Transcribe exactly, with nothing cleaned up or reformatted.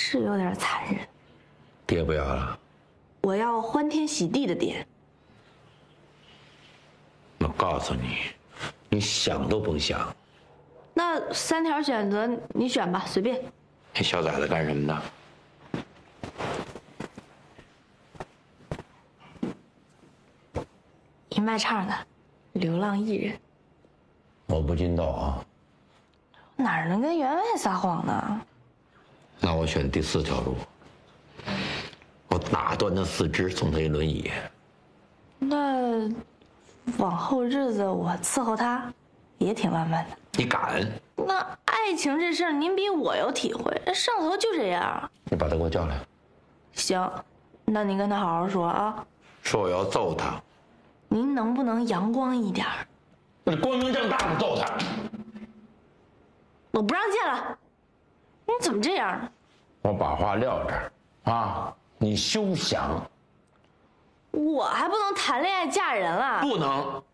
是有点残忍。 爹不要了， 我要欢天喜地的爹。 我告诉你，你想都甭想。 那三条选择你选吧，随便。 那小崽子干什么的？ 一卖唱的，流浪艺人。 我不禁道啊， 哪能跟员外撒谎呢？ 那我选第四条路，我打断他四肢，送他一轮椅。 那往后日子我伺候他，也挺浪漫的。 你敢？ 那爱情这事儿，您比我有体会，上头就这样。 你把他给我叫来。 行，那您跟他好好说啊。 说我要揍他。 您能不能阳光一点？ 那光明正大的揍他。 我不让见了。你怎么这样呢？ 我把话撂这儿啊，你休想。 我还不能谈恋爱嫁人了？ 不能。